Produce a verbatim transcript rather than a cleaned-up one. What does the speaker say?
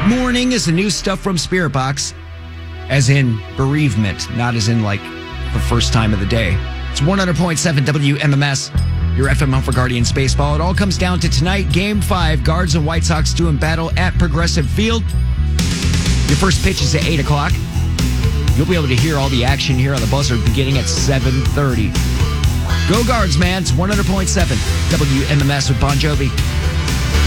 Morning is the new stuff from Spirit Box, as in bereavement, not as in like the first time of the day. It's one hundred point seven W M M S, your F M home for Guardians Baseball. It all comes down to tonight, Game five, Guards and White Sox doing battle at Progressive Field. Your first pitch is at eight o'clock. You'll be able to hear all the action here on the buzzer beginning at seven thirty. Go Guards, man. It's one hundred point seven W M M S with Bon Jovi.